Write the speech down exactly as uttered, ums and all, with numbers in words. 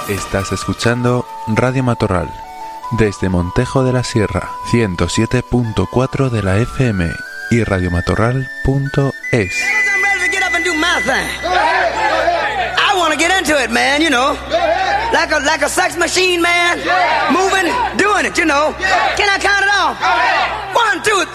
Estás escuchando Radio Matorral, desde Montejo de la Sierra, ciento siete punto cuatro de la F M y radiomatorral punto es. I want to get into it, man, you know. Like a like a sex machine, man. Moving, doing it, you know. Can I count it off? One, two, three.